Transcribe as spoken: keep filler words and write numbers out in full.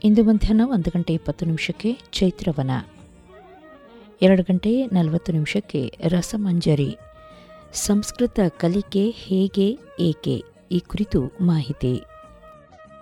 ಇಂದು ಮಧ್ಯಾಹ್ನ ಒಂದು ಗಂಟೆ ಇಪ್ಪತ್ತು ನಿಮಿಷಕ್ಕೆ ಚೈತ್ರವನ, ಎರಡು ಗಂಟೆ ನಲವತ್ತು ನಿಮಿಷಕ್ಕೆ ರಸಮಂಜರಿ, ಸಂಸ್ಕೃತ ಕಲಿಕೆ ಹೇಗೆ ಏಕೆ ಈ ಕುರಿತು ಮಾಹಿತಿ.